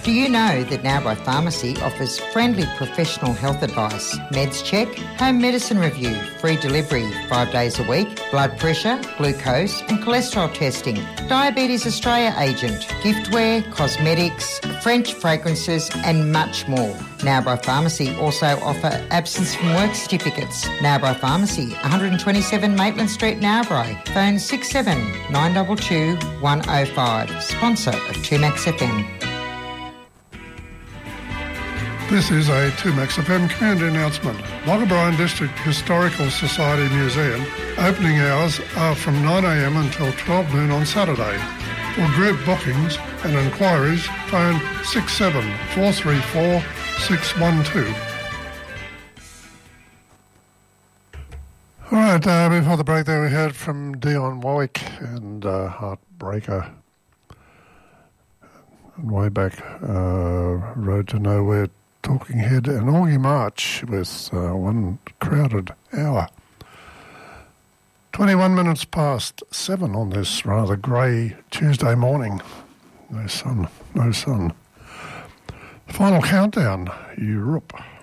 Do you know that Narrabri Pharmacy offers friendly professional health advice, meds check, home medicine review, free delivery 5 days a week, blood pressure, glucose and cholesterol testing, Diabetes Australia agent, giftware, cosmetics, French fragrances and much more. Narrabri Pharmacy also offer absence from work certificates. Narrabri Pharmacy, 127 Maitland Street, Narrabri. Phone 67 922 105. Sponsor of 2Max FM. This is a 2Max FM community announcement. Loch O'Brien District Historical Society Museum opening hours are from 9am until 12 noon on Saturday. For group bookings and inquiries, phone 67 434 612. All right, before the break there we heard from Dionne Warwick and Heartbreaker. And way back, Road to Nowhere, Talking Head and Augie March with One Crowded Hour. 21 minutes past 7 on this rather grey Tuesday morning. No sun, no sun. Final countdown, Europe.